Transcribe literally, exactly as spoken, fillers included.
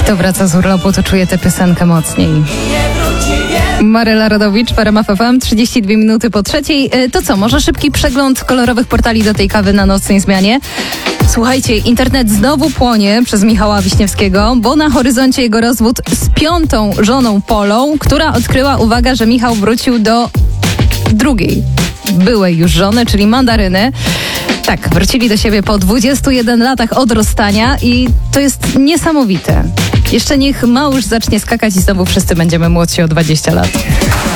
Kto wraca z urlopu, to czuje tę piosenkę mocniej. Maryla Rodowicz, Parama F M, trzydzieści dwie minuty po trzeciej. To co, może szybki przegląd kolorowych portali do tej kawy na nocnej zmianie? Słuchajcie, internet znowu płonie przez Michała Wiśniewskiego, bo na horyzoncie jego rozwód z piątą żoną Polą, która odkryła, uwaga, że Michał wrócił do drugiej, byłej już żony, czyli Mandaryny. Tak, wrócili do siebie po dwudziestu jeden latach od rozstania i to jest niesamowite. Jeszcze niech małż zacznie skakać i znowu wszyscy będziemy młodsi o dwadzieścia lat.